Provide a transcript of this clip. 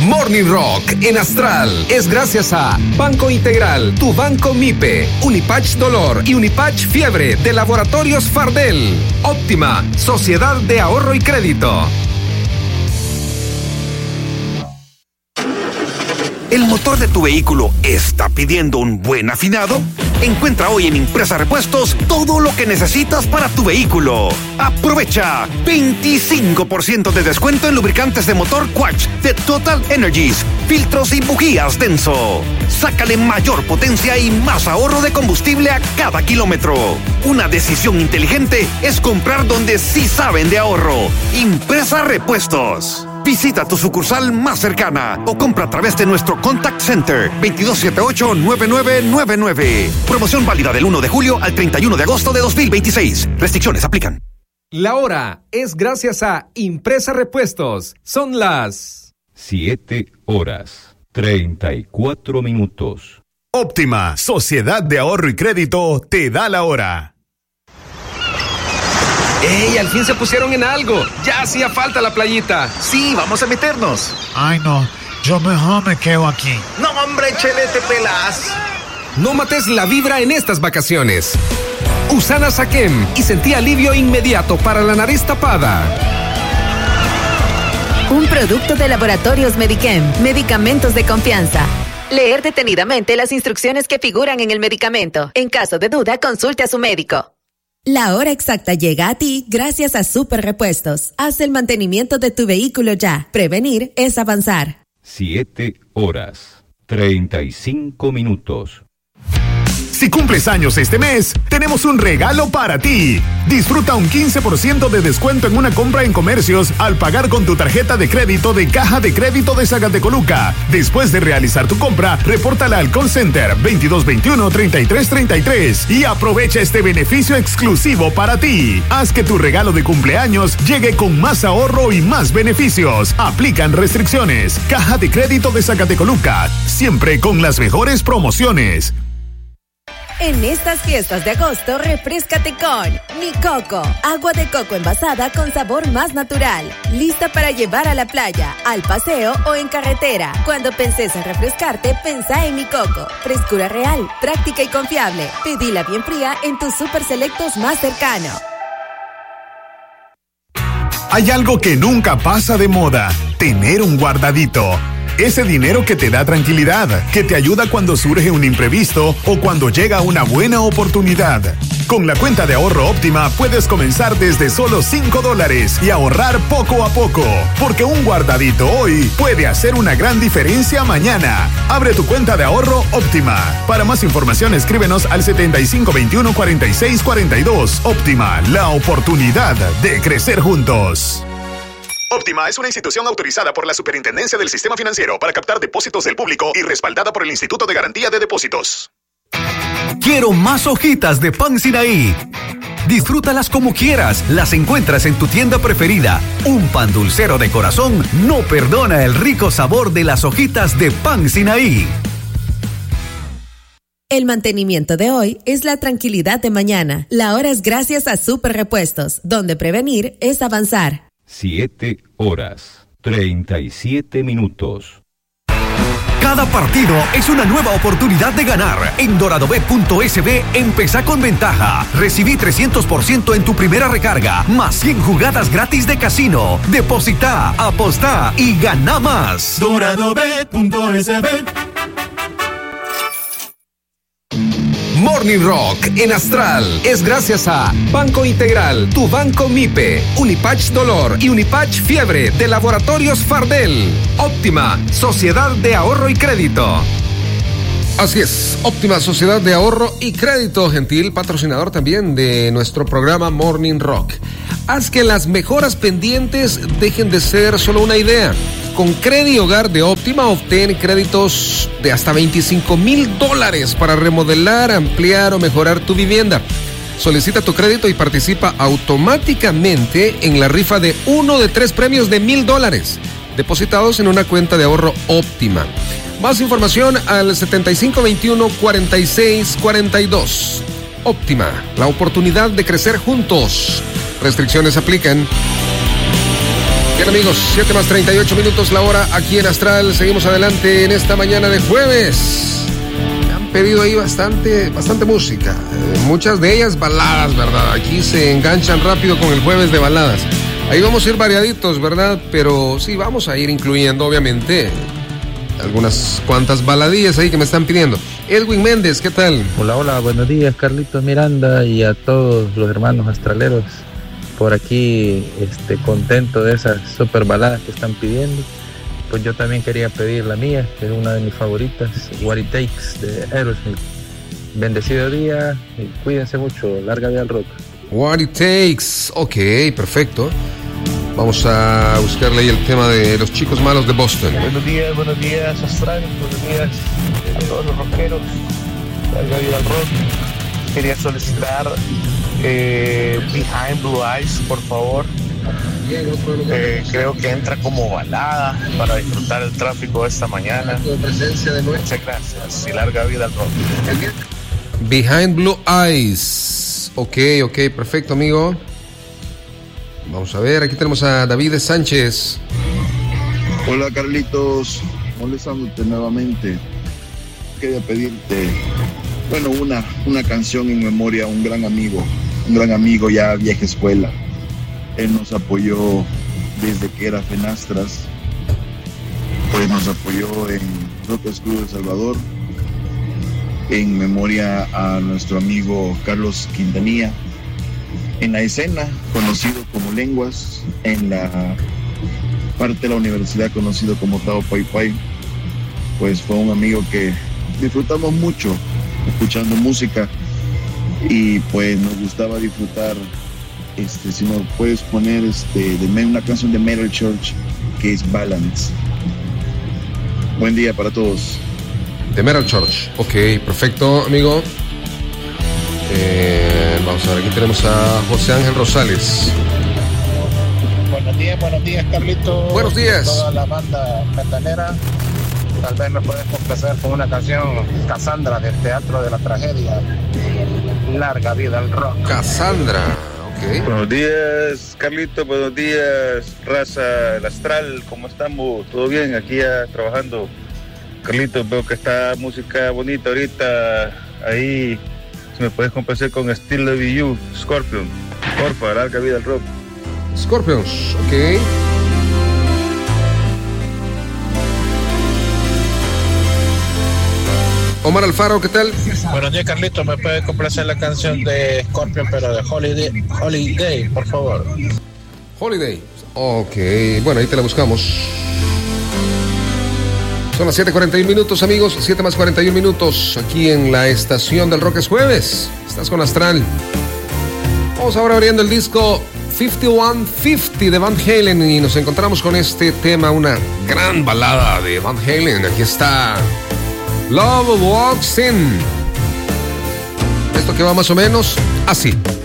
Morning Rock en Astral es gracias a Banco Integral, tu banco MIPE, Unipatch Dolor y Unipatch Fiebre de Laboratorios Fardel. Óptima, Sociedad de Ahorro y Crédito. ¿El motor de tu vehículo está pidiendo un buen afinado? Encuentra hoy en Impresa Repuestos todo lo que necesitas para tu vehículo. Aprovecha 25% de descuento en lubricantes de motor Quatch de Total Energies, filtros y bujías Denso. Sácale mayor potencia y más ahorro de combustible a cada kilómetro. Una decisión inteligente es comprar donde sí saben de ahorro. Impresa Repuestos. Visita tu sucursal más cercana o compra a través de nuestro Contact Center 2278-9999. Promoción válida del 1 de julio al 31 de agosto de 2026. Restricciones aplican. La hora es gracias a Impresa Repuestos. Son las 7:34. Óptima, Sociedad de Ahorro y Crédito, te da la hora. ¡Ey! Al fin se pusieron en algo. Ya hacía falta la playita. Sí, vamos a meternos. Ay, no. Yo mejor me quedo aquí. No, hombre, Chele, te pelas. No mates la vibra en estas vacaciones. Usana Saquem y sentí alivio inmediato para la nariz tapada. Un producto de Laboratorios Medichem. Medicamentos de confianza. Leer detenidamente las instrucciones que figuran en el medicamento. En caso de duda, consulte a su médico. La hora exacta llega a ti gracias a Super Repuestos. Haz el mantenimiento de tu vehículo ya. Prevenir es avanzar. 7:35. Si cumples años este mes, tenemos un regalo para ti. Disfruta un 15% de descuento en una compra en comercios al pagar con tu tarjeta de crédito de Caja de Crédito de Zacatecoluca. Después de realizar tu compra, repórtala al call center 2221-3333 y aprovecha este beneficio exclusivo para ti. Haz que tu regalo de cumpleaños llegue con más ahorro y más beneficios. Aplican restricciones. Caja de Crédito de Zacatecoluca, siempre con las mejores promociones. En estas fiestas de agosto, refréscate con Mi Coco, agua de coco envasada con sabor más natural, lista para llevar a la playa, al paseo o en carretera. Cuando penses en refrescarte, pensá en Mi Coco, frescura real, práctica y confiable. Pedila bien fría en tus Super Selectos más cercano. Hay algo que nunca pasa de moda: tener un guardadito. Ese dinero que te da tranquilidad, que te ayuda cuando surge un imprevisto o cuando llega una buena oportunidad. Con la cuenta de ahorro Óptima puedes comenzar desde solo $5 y ahorrar poco a poco, porque un guardadito hoy puede hacer una gran diferencia mañana. Abre tu cuenta de ahorro Óptima. Para más información escríbenos al 7521-4642. Óptima, la oportunidad de crecer juntos. Óptima es una institución autorizada por la Superintendencia del Sistema Financiero para captar depósitos del público y respaldada por el Instituto de Garantía de Depósitos. Quiero más hojitas de pan Sinaí. Disfrútalas como quieras, las encuentras en tu tienda preferida. Un pan dulcero de corazón no perdona el rico sabor de las hojitas de pan Sinaí. El mantenimiento de hoy es la tranquilidad de mañana. La hora es gracias a Super Repuestos, donde prevenir es avanzar. 7:37. Cada partido es una nueva oportunidad de ganar. En doradobet.sb empezá con ventaja. Recibí 300% en tu primera recarga, más 100 jugadas gratis de casino. Depositá, apostá y gana más. Doradobet.sb. Morning Rock en Astral es gracias a Banco Integral, tu banco MIPE, Unipatch Dolor y Unipatch Fiebre de Laboratorios Fardel. Óptima, Sociedad de Ahorro y Crédito. Así es, Óptima Sociedad de Ahorro y Crédito, gentil patrocinador también de nuestro programa Morning Rock. Haz que las mejoras pendientes dejen de ser solo una idea. Con Credi Hogar de Óptima obtén créditos de hasta $25,000 para remodelar, ampliar o mejorar tu vivienda. Solicita tu crédito y participa automáticamente en la rifa de uno de 3 premios de $1,000 depositados en una cuenta de ahorro Óptima. Más información al 7521-4642. Óptima, la oportunidad de crecer juntos. Restricciones aplican. Bien, amigos, 7 más 38 minutos la hora aquí en Astral. Seguimos adelante en esta mañana de jueves. Me han pedido ahí bastante música. Muchas de ellas baladas, ¿verdad? Aquí se enganchan rápido con el jueves de baladas. Ahí vamos a ir variaditos, ¿verdad? Pero sí, vamos a ir incluyendo, obviamente, algunas cuantas baladillas ahí que me están pidiendo. Edwin Méndez, ¿qué tal? Hola, buenos días, Carlitos Miranda, y a todos los hermanos astraleros. Por aquí, contento de esas super baladas que están pidiendo. Pues yo también quería pedir la mía, que es una de mis favoritas, What It Takes, de Aerosmith. Bendecido día y cuídense mucho, larga vida al rock. What It Takes, ok, perfecto. Vamos a buscarle ahí el tema de los chicos malos de Boston. Buenos días, Astral, buenos días a todos los rockeros, larga vida al rock. Quería solicitar Behind Blue Eyes, por favor. Creo que entra como balada para disfrutar el tráfico esta mañana. Muchas gracias y larga vida al rock. Behind Blue Eyes. Ok, perfecto, amigo. Vamos a ver, aquí tenemos a David Sánchez. Hola, Carlitos, molestándote nuevamente. Quería pedirte, una canción en memoria a un gran amigo ya vieja escuela. Él nos apoyó desde que era Fenastras, pues nos apoyó en Rockers Club de Salvador, en memoria a nuestro amigo Carlos Quintanilla, en la escena, conocido como Lenguas, en la parte de la universidad, conocido como Tao Pai Pai. Pues fue un amigo que disfrutamos mucho escuchando música y pues nos gustaba disfrutar, si nos puedes poner una canción de Metal Church que es Balance. Buen día para todos. De Metal Church, ok, perfecto, amigo. Vamos a ver, aquí tenemos a José Ángel Rosales. Buenos días, Carlitos. Buenos días. Toda la banda metalera. Tal vez me puedes complacer con una canción, Cassandra, del Teatro de la Tragedia. Larga vida al rock. Cassandra, ok. Buenos días, Carlitos. Buenos días, raza, el Astral. ¿Cómo estamos? ¿Todo bien? Aquí ya trabajando. Carlitos, veo que está música bonita ahorita. Ahí, si me puedes complacer con Still Love You, Scorpion. Porfa, larga vida al rock. Scorpions, ok. Omar Alfaro, ¿qué tal? Buenos días, Carlitos. ¿Me puede complacer la canción de Scorpion, pero de Holiday, por favor? Holiday, ok. Bueno, ahí te la buscamos. Son las 7:41 minutos, amigos. 7 más 41 minutos aquí en la estación del Rock. Es jueves. Estás con Astral. Vamos ahora abriendo el disco 5150 de Van Halen y nos encontramos con este tema, una gran balada de Van Halen. Aquí está Love Walks In. Esto que va más o menos así.